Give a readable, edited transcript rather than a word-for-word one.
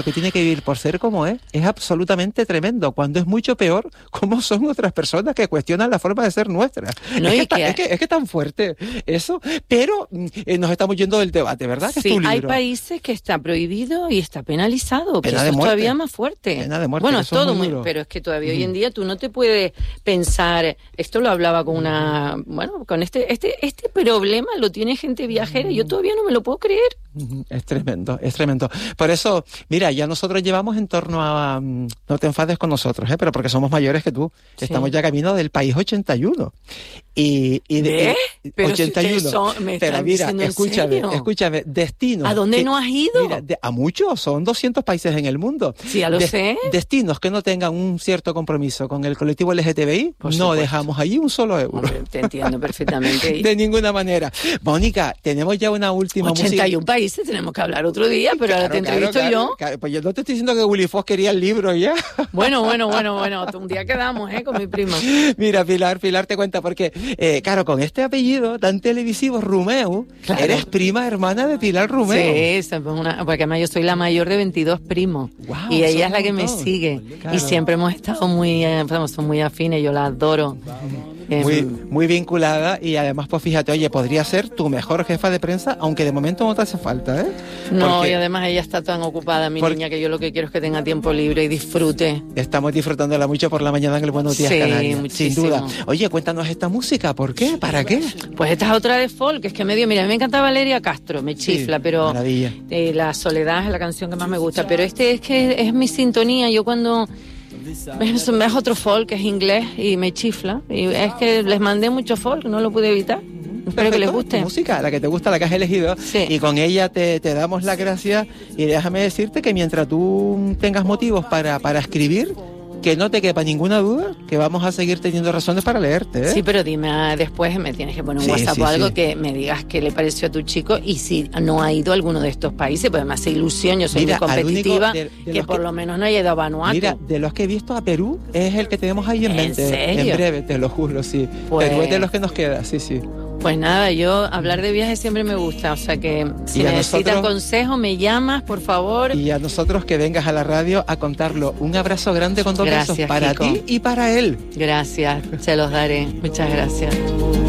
que tiene que vivir por ser como es absolutamente tremendo. Cuando es mucho peor, cómo son otras personas que cuestionan la forma de ser nuestra. No, es que tan fuerte eso, pero nos estamos yendo del debate, ¿verdad? Que sí, es tu libro. hay países que está prohibido y está penalizado, pero Pena de eso es muerte. todavía más fuerte. Pena de muerte, Bueno, que es eso es todo muy muy, duro. pero es que todavía hoy en día tú no te puedes pensar, esto lo hablaba con una, bueno, con este problema lo tiene gente viajera, yo todavía no me lo puedo creer. Es tremendo, es tremendo. Por eso, mira, ya nosotros llevamos en torno a... no te enfades con nosotros, pero porque somos mayores que tú. Sí. Estamos ya camino del país 81. ¿Pero 81. si me pero están mira, diciendo en serio? escúchame, destinos. ¿A dónde no has ido? Mira, a muchos, son 200 países en el mundo. Sí, ya lo sé. Destinos que no tengan un cierto compromiso con el colectivo LGTBI, Por no supuesto. dejamos allí un solo euro. Hombre, te entiendo perfectamente. De ninguna manera. Mónica, tenemos ya una última 81 países, tenemos que hablar otro día, pero ahora te entrevisto yo. Claro. Pues yo no te estoy diciendo que Willy Fox quería el libro ya. Bueno, un día quedamos, con mi prima. Mira, Pilar te cuenta, porque, claro, con este apellido tan televisivo, Rumeu, Claro. eres prima hermana de Pilar Rumeu. Sí, porque además yo soy la mayor de 22 primos. Guau, y ella son es la que un me montón. sigue. Claro. Y siempre hemos estado son muy afines, yo la adoro. Muy vinculada, y además, pues fíjate, oye, podría ser tu mejor jefa de prensa, aunque de momento no te hace falta, ¿eh? No, Porque y además ella está tan ocupada, mi niña, que yo lo que quiero es que tenga tiempo libre y disfrute. estamos disfrutándola mucho por la mañana en el Buenos Días Sí, Canarias, sin muchísimo. duda. Oye, cuéntanos esta música, ¿por qué? ¿Para qué? Pues esta es otra de folk, es que mira, a mí me encanta Valeria Castro, me chifla, pero maravilla. La Soledad es la canción que más me gusta, pero es que es mi sintonía, yo cuando... Es otro folk, que es inglés, y me chifla. Y es que les mandé mucho folk, no lo pude evitar. Espero que les guste. Tu música, la que te gusta, la que has elegido. Sí. Y con ella te damos las gracias. Y déjame decirte que mientras tú tengas motivos para escribir, que no te quepa ninguna duda que vamos a seguir teniendo razones para leerte, ¿eh? Sí, pero dime después, me tienes que poner un WhatsApp o algo que me digas qué le pareció a tu chico y si no ha ido a alguno de estos países, pues me hace ilusión, yo soy muy competitiva, que por lo menos no haya ido a Vanuatu. Mira, de los que he visto, a Perú es el que tenemos ahí en mente. serio? En breve, te lo juro, sí. Pues... Perú es de los que nos queda, sí. Pues nada, yo hablar de viajes siempre me gusta, o sea que si necesitan consejo me llamas, por favor. Y a nosotros que vengas a la radio a contarlo. Un abrazo grande con dos besos para Kiko. ti y para él. Gracias, se los daré. Muchas gracias.